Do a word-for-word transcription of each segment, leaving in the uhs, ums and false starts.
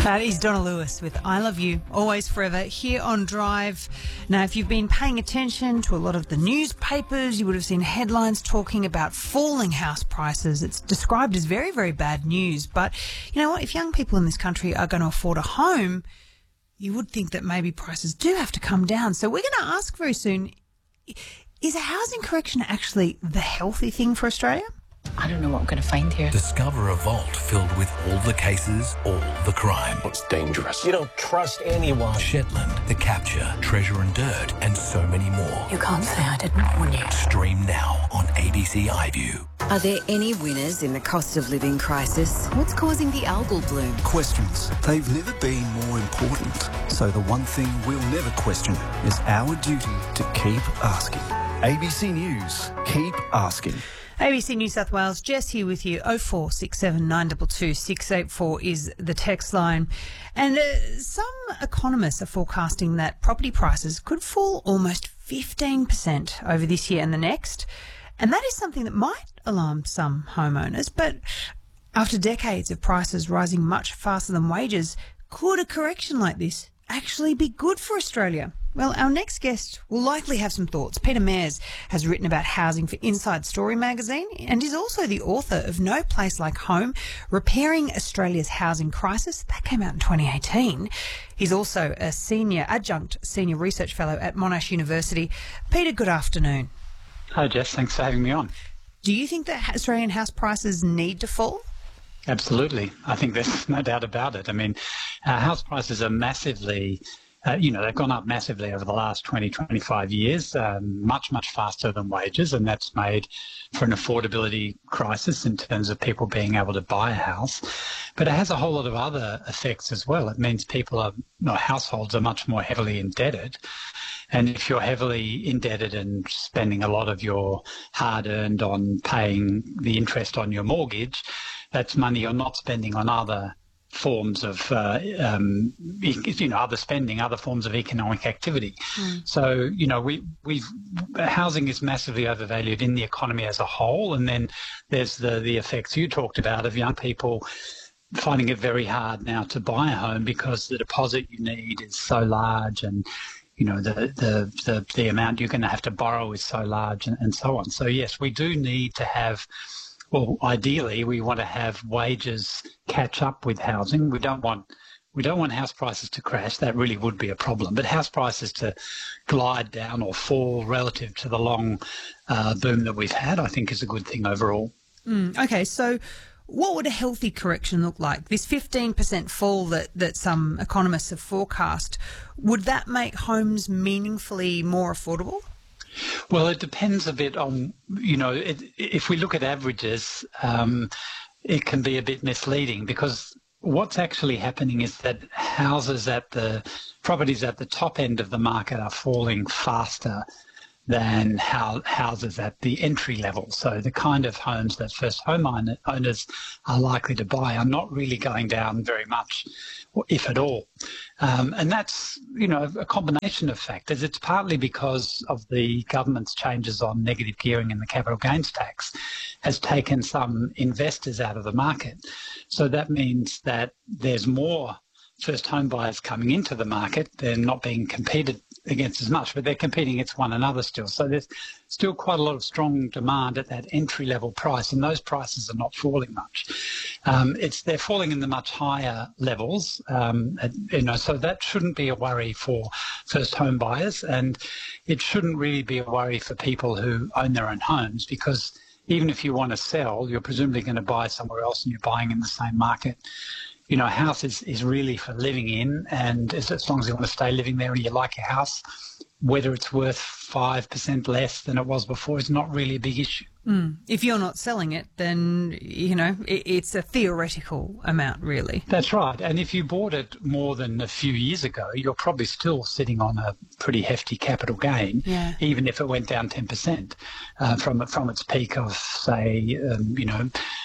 That is Donna Lewis with I Love You, Always Forever, here on Drive. Now, if you've been paying attention to a lot of the newspapers, you would have seen headlines talking about falling house prices. It's described as very, very bad news. But you know what? If young people in this country are going to afford a home, you would think that maybe prices do have to come down. So we're going to ask very soon, is a housing correction actually the healthy thing for Australia? I don't know what I'm going to find here. Discover a vault filled with all the cases, all the crime. It's dangerous. You don't trust anyone. Shetland, The Capture, Treasure and Dirt, and so many more. You can't say I didn't warn you. Stream now on A B C iView. Are there any winners in the cost of living crisis? What's causing the algal bloom? Questions. They've never been more important. So the one thing we'll never question is our duty to keep asking. A B C News. Keep asking. A B C New South Wales, Jess here with you. oh four six seven nine two two six eight four is the text line. And uh, some economists are forecasting that property prices could fall almost fifteen percent over this year and the next. And that is something that might alarm some homeowners. But after decades of prices rising much faster than wages, could a correction like this actually be good for Australia? Well, our next guest will likely have some thoughts. Peter Mayers has written about housing for Inside Story magazine and is also the author of No Place Like Home, Repairing Australia's Housing Crisis. That came out in twenty eighteen. He's also a senior adjunct senior research fellow at Monash University. Peter, good afternoon. Hi, Jess. Thanks for having me on. Do you think that Australian house prices need to fall? Absolutely. I think there's no doubt about it. I mean, uh, house prices are massively... Uh, you know, they've gone up massively over the last twenty, twenty-five years, um, much, much faster than wages, and that's made for an affordability crisis in terms of people being able to buy a house. But it has a whole lot of other effects as well. It means people are, no, households are much more heavily indebted. And if you're heavily indebted and spending a lot of your hard-earned on paying the interest on your mortgage, that's money you're not spending on other forms of, uh, um, you know, other spending, other forms of economic activity. Mm. So, you know, we, we've, housing is massively overvalued in the economy as a whole. And then there's the, the effects you talked about of young people finding it very hard now to buy a home because the deposit you need is so large and, you know, the, the, the, the amount you're going to have to borrow is so large and, and so on. So, yes, we do need to have... Well, ideally, we want to have wages catch up with housing. We don't want we don't want house prices to crash. That really would be a problem. But house prices to glide down or fall relative to the long uh, boom that we've had, I think, is a good thing overall. Mm, okay, so what would a healthy correction look like? This fifteen percent fall that, that some economists have forecast, would that make homes meaningfully more affordable? Well, it depends a bit on, you know, it, if we look at averages, um, it can be a bit misleading because what's actually happening is that houses at the, properties at the top end of the market are falling faster than how houses at the entry level. So the kind of homes that first home owners are likely to buy are not really going down very much, if at all. Um, and that's, you know, a combination of factors. It's partly because of the government's changes on negative gearing and the capital gains tax has taken some investors out of the market. So that means that there's more first home buyers coming into the market. They're not being competed against as much, but they're competing against one another still. So there's still quite a lot of strong demand at that entry-level price, and those prices are not falling much. Um, it's they're falling in the much higher levels, um, and, you know. So that shouldn't be a worry for first home buyers, and it shouldn't really be a worry for people who own their own homes, because even if you want to sell, you're presumably going to buy somewhere else, and you're buying in the same market. You know, a house is, is really for living in, and as, as long as you want to stay living there and you like your house, whether it's worth five percent less than it was before is not really a big issue. Mm. If you're not selling it, then, you know, it, it's a theoretical amount, really. That's right. And if you bought it more than a few years ago, you're probably still sitting on a pretty hefty capital gain, yeah. even if it went down ten percent uh, from from its peak of, say, um, you know,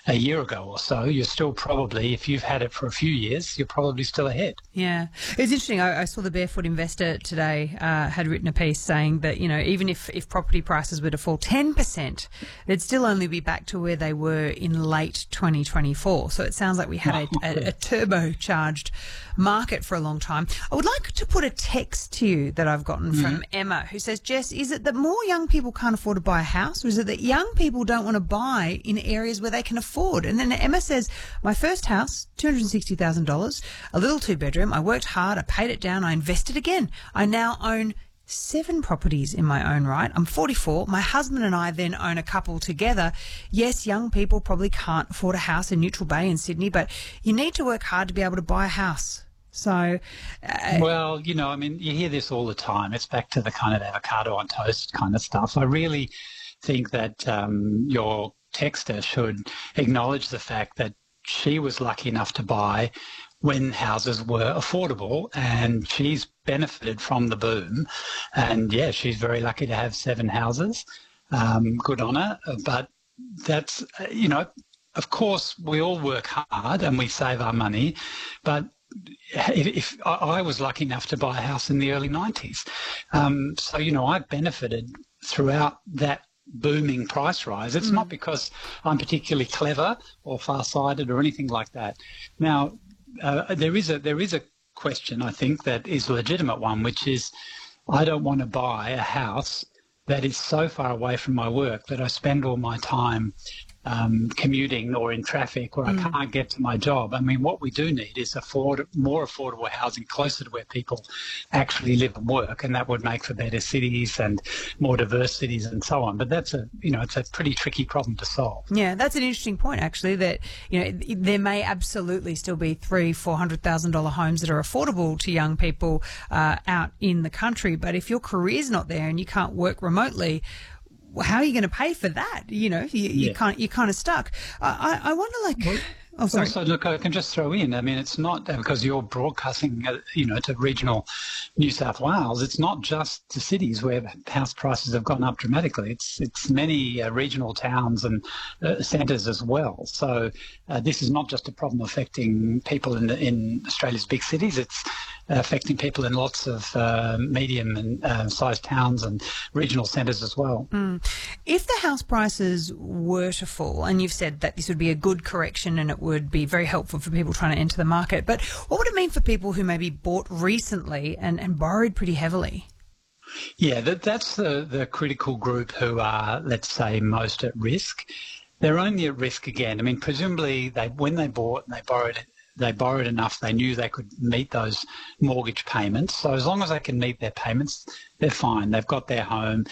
a year ago or so, you're still probably, if you've had it for a few years, you're probably still ahead. Yeah. It's interesting. I, I saw the Barefoot Investor today uh, had written a piece saying that, you know, even if, if property prices were to fall ten percent, they'd still only be back to where they were in late twenty twenty-four. So it sounds like we had a, a, a turbocharged market for a long time. I would like to put a text to you that I've gotten mm-hmm. from Emma, who says, Jess, is it that more young people can't afford to buy a house, or is it that young people don't want to buy in areas where they can afford? And then Emma says, my first house, two hundred sixty thousand dollars, a little two-bedroom. I worked hard, I paid it down, I invested again. I now own seven properties in my own right. I'm forty-four. My husband and I then own a couple together. Yes, young people probably can't afford a house in Neutral Bay in Sydney, but you need to work hard to be able to buy a house. So, uh, well, you know, I mean, you hear this all the time. It's back to the kind of avocado on toast kind of stuff. I really think that um, your texter should acknowledge the fact that she was lucky enough to buy when houses were affordable, and she's benefited from the boom. And yeah, she's very lucky to have seven houses. Um, good on her. But that's, you know, of course, we all work hard and we save our money, but If, if I was lucky enough to buy a house in the early nineties. Um, so, you know, I've benefited throughout that booming price rise. It's mm. not because I'm particularly clever or far-sighted or anything like that. Now, uh, there is a there is a question, I think, that is a legitimate one, which is I don't want to buy a house that is so far away from my work that I spend all my time Um, commuting or in traffic where mm. I can't get to my job. I mean, what we do need is afford more affordable housing closer to where people actually live and work, and that would make for better cities and more diverse cities and so on. But that's a, you know, it's a pretty tricky problem to solve. Yeah, that's an interesting point, actually, that, you know, there may absolutely still be three, four hundred thousand dollar homes that are affordable to young people uh, out in the country. But if your career's not there and you can't work remotely, how are you going to pay for that? You know, you, you yeah. can't, you're kind of stuck. I, I wonder, like, well, oh, sorry. Also, look, I can just throw in, I mean, it's not because you're broadcasting, uh, you know, to regional New South Wales. It's not just the cities where house prices have gone up dramatically. It's it's many uh, regional towns and uh, centres as well. So uh, this is not just a problem affecting people in, in Australia's big cities. It's affecting people in lots of uh, medium and uh, sized towns and regional centres as well. Mm. If the house prices were to fall, and you've said that this would be a good correction and it would be very helpful for people trying to enter the market, but what would it mean for people who maybe bought recently and, and borrowed pretty heavily? Yeah, that, that's the, the critical group who are, let's say, most at risk. They're only at risk again. I mean, presumably they when they bought and they borrowed it, they borrowed enough, they knew they could meet those mortgage payments. So as long as they can meet their payments, they're fine. They've got their home.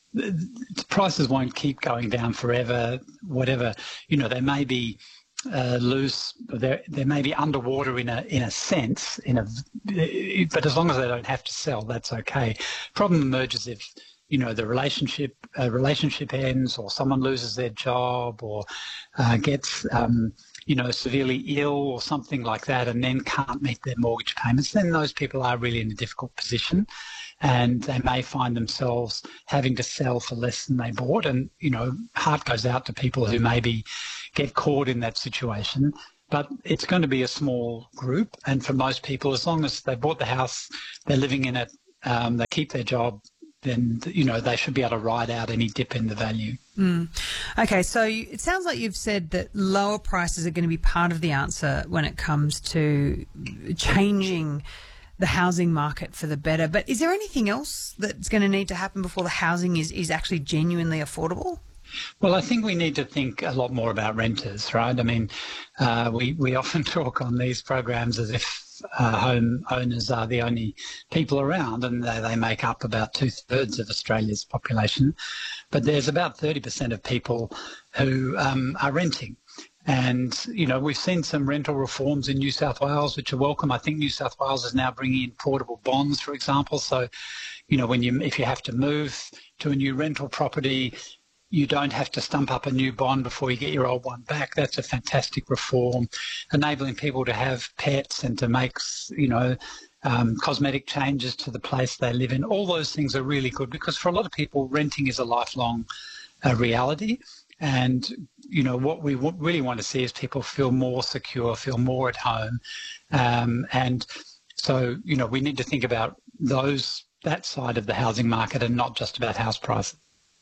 The prices won't keep going down forever, whatever. You know, they may be uh, loose, they they may be underwater in a in a sense, in a, but as long as they don't have to sell, that's okay. Problem emerges if, you know, the relationship uh, relationship ends, or someone loses their job, or uh, gets um, you know, severely ill or something like that, and then can't meet their mortgage payments. Then those people are really in a difficult position, and they may find themselves having to sell for less than they bought. And, you know, heart goes out to people who maybe get caught in that situation. But it's going to be a small group, and for most people, as long as they bought the house, they're living in it, um, they keep their job, then, you know, they should be able to ride out any dip in the value. Mm. Okay, so you, it sounds like you've said that lower prices are going to be part of the answer when it comes to changing the housing market for the better. But is there anything else that's going to need to happen before the housing is, is actually genuinely affordable? Well, I think we need to think a lot more about renters, right? I mean, uh, we, we often talk on these programs as if Uh, home owners are the only people around, and they, they make up about two-thirds of Australia's population. But there's about thirty percent of people who um, are renting. And, you know, we've seen some rental reforms in New South Wales, which are welcome. I think New South Wales is now bringing in portable bonds, for example. So, you know, when you if you have to move to a new rental property, you don't have to stump up a new bond before you get your old one back. That's a fantastic reform, enabling people to have pets and to make, you know, um, cosmetic changes to the place they live in. All those things are really good because for a lot of people, renting is a lifelong uh, reality. And, you know, what we w- really want to see is people feel more secure, feel more at home. Um, and so, you know, we need to think about those that side of the housing market and not just about house prices.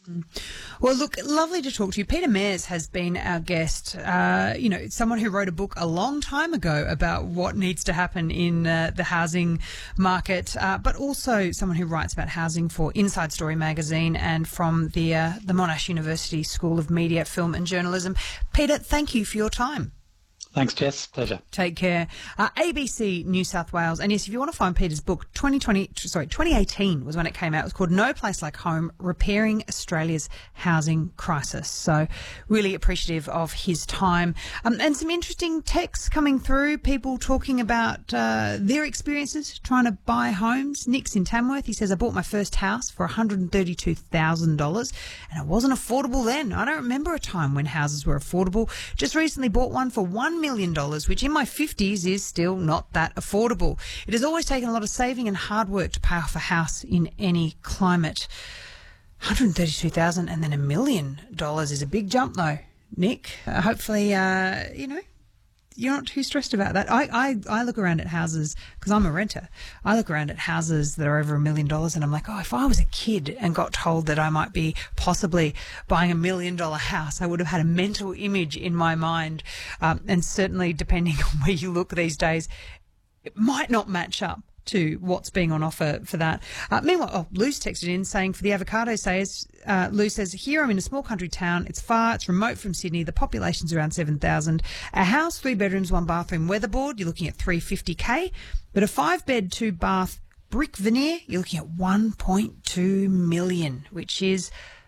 Well, look, lovely to talk to you. Peter Mayers has been our guest, uh, you know, someone who wrote a book a long time ago about what needs to happen in uh, the housing market, uh, but also someone who writes about housing for Inside Story magazine and from the, uh, the Monash University School of Media, Film and Journalism. Peter, thank you for your time. Thanks, Jess. Pleasure. Take care. Uh, A B C New South Wales. And yes, if you want to find Peter's book, twenty twenty, sorry, twenty eighteen was when it came out. It was called No Place Like Home, Repairing Australia's Housing Crisis. So really appreciative of his time. Um, and some interesting texts coming through, people talking about uh, their experiences trying to buy homes. Nick's in Tamworth. He says, I bought my first house for one hundred thirty-two thousand dollars and it wasn't affordable then. I don't remember a time when houses were affordable. Just recently bought one for one million dollars, which in my fifties is still not that affordable. It has always taken a lot of saving and hard work to pay off a house in any climate. one hundred thirty-two thousand dollars and then a million dollars is a big jump though, Nick. Uh, hopefully, uh, you know, you're not too stressed about that. I, I, I look around at houses, because I'm a renter, I look around at houses that are over a million dollars and I'm like, oh, if I was a kid and got told that I might be possibly buying a million dollar house, I would have had a mental image in my mind. Um, and certainly depending on where you look these days, it might not match up to what's being on offer for that. Uh, meanwhile, oh, Lou's texted in saying for the avocado sales, uh, Lou says, here I'm in a small country town. It's far, it's remote from Sydney. The population's around seven thousand. A house, three bedrooms, one bathroom, weatherboard, you're looking at three hundred fifty K. But a five bed, two bath, brick veneer, you're looking at one point two million, which is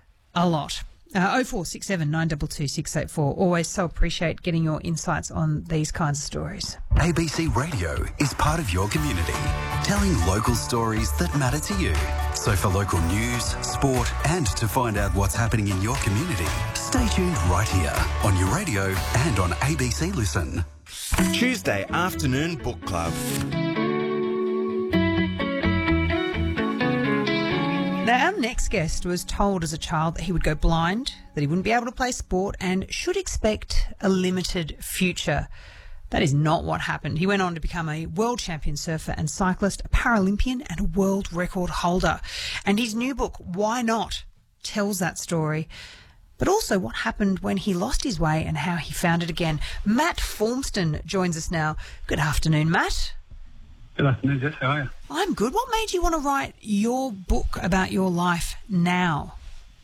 a lot. Uh, oh four six seven nine two two six eight four. Always so appreciate getting your insights on these kinds of stories. A B C Radio is part of your community, telling local stories that matter to you. So for local news, sport and to find out what's happening in your community, stay tuned right here on your radio and on A B C Listen. Tuesday afternoon book club. Now, our next guest was told as a child that he would go blind, that he wouldn't be able to play sport and should expect a limited future. That is not what happened. He went on to become a world champion surfer and cyclist, a Paralympian and a world record holder. And his new book, Why Not?, tells that story, but also what happened when he lost his way and how he found it again. Matt Formston joins us now. Good afternoon, Matt. Good afternoon, Jess. How are you? I'm good. What made you want to write your book about your life now?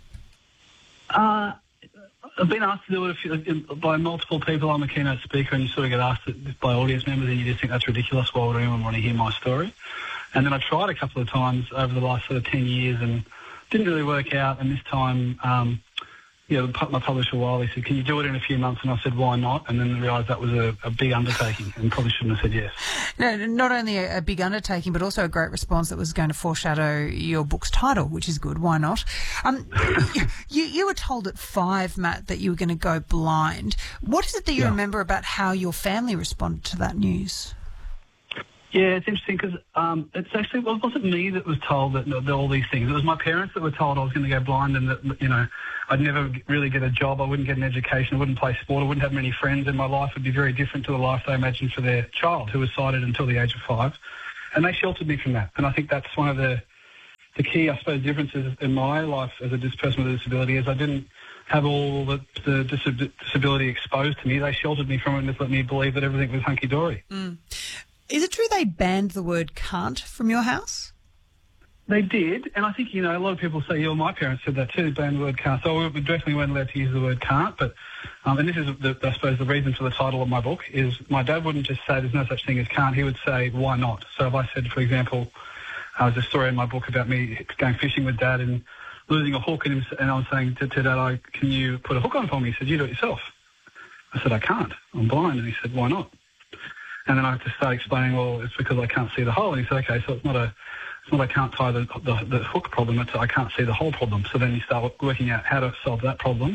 Uh, I've been asked to do it a few, by multiple people. I'm a keynote speaker, and you sort of get asked it by audience members, and you just think that's ridiculous. Why would anyone want to hear my story? And then I tried a couple of times over the last sort of ten years and didn't really work out. And this time, um, yeah, my publisher, Wiley, said, can you do it in a few months? And I said, why not? And then realised that was a, a big undertaking and probably shouldn't have said yes. No, not only a, a big undertaking, but also a great response that was going to foreshadow your book's title, which is good. Why not? Um, you, you were told at five, Matt, that you were going to go blind. What is it that you yeah. remember about how your family responded to that news? Yeah, it's interesting because um, it's actually well, it wasn't me that was told that, that all these things. It was my parents that were told I was going to go blind and that, you know, I'd never really get a job, I wouldn't get an education, I wouldn't play sport, I wouldn't have many friends, and my life would be very different to the life they imagined for their child, who was sighted until the age of five. And they sheltered me from that. And I think that's one of the the key, I suppose, differences in my life as a person with a disability is I didn't have all the, the disability exposed to me. They sheltered me from it and just let me believe that everything was hunky-dory. Mm. Is it true they banned the word can't from your house? They did, and I think, you know, a lot of people say, yeah, my parents said that too, banned the word can't. So we definitely weren't allowed to use the word can't, but, um, and this is, the, I suppose, the reason for the title of my book, is my dad wouldn't just say there's no such thing as can't, he would say, why not? So if I said, for example, uh, there's a story in my book about me going fishing with Dad and losing a hook, and, and I was saying to, to Dad, I, can you put a hook on for me? He said, you do it yourself. I said, I can't, I'm blind. And he said, why not? And then I had to start explaining, well, it's because I can't see the hole. And he said, okay, so it's not a, it's not I can't tie the, the, the hook problem, it's I can't see the hole problem. So then you start working out how to solve that problem.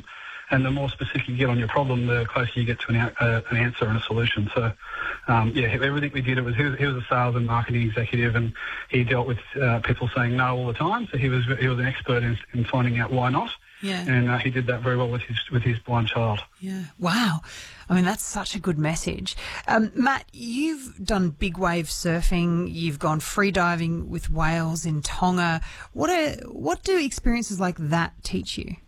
and the more specific you get on your problem, the closer you get to an, uh, an answer and a solution. So, um, yeah, everything we did, it was he, was he was a sales and marketing executive, and he dealt with uh, people saying no all the time. So he was he was an expert in, in finding out why not. Yeah. And uh, he did that very well with his with his blind child. Yeah. Wow. I mean, that's such a good message. Um, Matt, you've done big wave surfing. You've gone free diving with whales in Tonga. What are what do experiences like that teach you?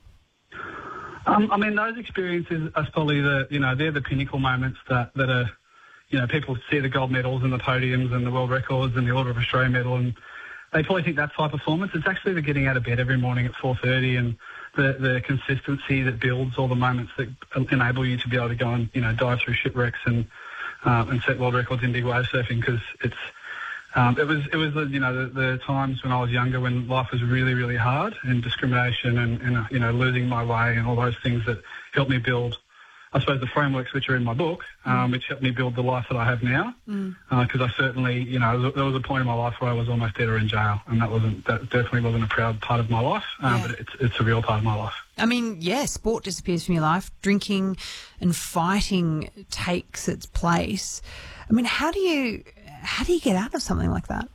Um, I mean, those experiences are probably the you know they're the pinnacle moments that that are you know people see the gold medals and the podiums and the world records and the Order of Australia medal, and they probably think that's high performance. It's actually the getting out of bed every morning at four thirty and the, the consistency that builds all the moments that enable you to be able to go and, you know, dive through shipwrecks and um, and set world records in big wave surfing, because it's um, it was it was you know the, the times when I was younger when life was really really hard, and discrimination and, and you know losing my way and all those things that helped me build, I suppose, the frameworks which are in my book, um, which helped me build the life that I have now. Because mm. uh, I certainly, you know, there was a point in my life where I was almost dead or in jail, and that wasn't that definitely wasn't a proud part of my life, um, yeah. but it's it's a real part of my life. I mean, yeah, sport disappears from your life. Drinking and fighting takes its place. I mean, how do you how do you get out of something like that?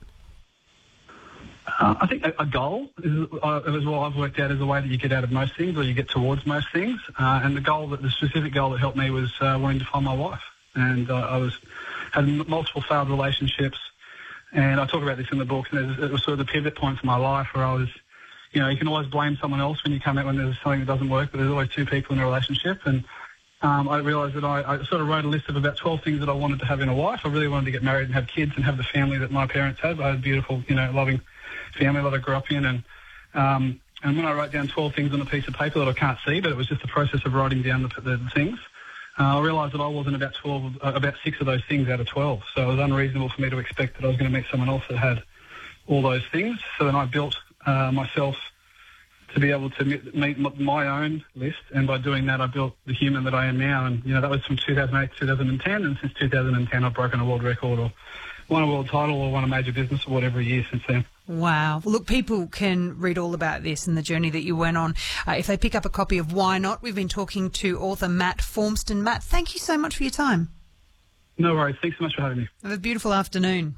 Uh, I think a, a goal is, uh, is what I've worked out as a way that you get out of most things, or you get towards most things. Uh, and the goal, that the specific goal that helped me was uh, wanting to find my wife. And uh, I was had multiple failed relationships, and I talk about this in the book. And it was sort of the pivot point for my life where I was, you know, you can always blame someone else when you come out when there's something that doesn't work, but there's always two people in a relationship. And um, I realised that I, I sort of wrote a list of about twelve things that I wanted to have in a wife. I really wanted to get married and have kids and have the family that my parents had. I had a beautiful, you know, loving family that I grew up in, and um, and when I wrote down twelve things on a piece of paper that I can't see, but it was just a process of writing down the, the, the things, uh, I realised that I wasn't about twelve, uh, about six of those things out of twelve. So it was unreasonable for me to expect that I was going to meet someone else that had all those things. So then I built uh, myself to be able to meet my own list, and by doing that, I built the human that I am now. And you know that was from two thousand eight to two thousand ten, and since two thousand ten, I've broken a world record or won a world title or won a major business award every year since then. Wow. Look, people can read all about this and the journey that you went on uh, if they pick up a copy of Why Not. We've been talking to author Matt Formston. Matt, thank you so much for your time. No worries. Thanks so much for having me. Have a beautiful afternoon.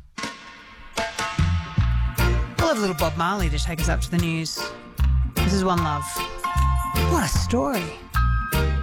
We'll have a little Bob Marley to take us up to the news. This is One Love. What a story.